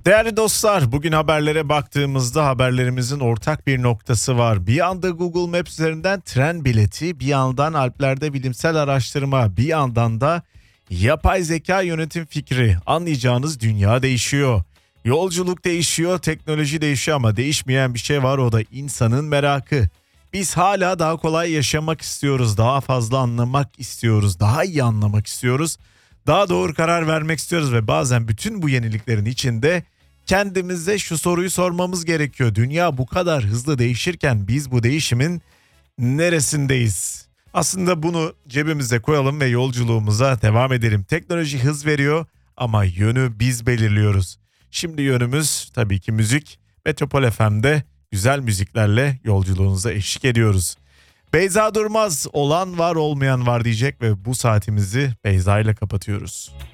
Değerli dostlar, bugün haberlere baktığımızda haberlerimizin ortak bir noktası var. Bir yanda Google Maps üzerinden tren bileti, bir yandan Alplerde bilimsel araştırma, bir yandan da yapay zeka yönetim fikri. Anlayacağınız dünya değişiyor. Yolculuk değişiyor, teknoloji değişiyor ama değişmeyen bir şey var, o da insanın merakı. Biz hala daha kolay yaşamak istiyoruz, daha fazla anlamak istiyoruz, daha iyi anlamak istiyoruz. Daha doğru karar vermek istiyoruz ve bazen bütün bu yeniliklerin içinde kendimize şu soruyu sormamız gerekiyor. Dünya bu kadar hızlı değişirken biz bu değişimin neresindeyiz? Aslında bunu cebimize koyalım ve yolculuğumuza devam edelim. Teknoloji hız veriyor ama yönü biz belirliyoruz. Şimdi yönümüz tabii ki müzik. Metropol FM'de güzel müziklerle yolculuğunuza eşlik ediyoruz. Beyza Durmaz, olan var olmayan var diyecek ve bu saatimizi Beyza ile kapatıyoruz.